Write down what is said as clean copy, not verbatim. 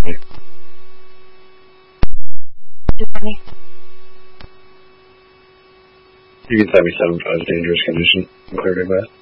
me. You can tell me 7-5 dangerous condition. I'm clear to that.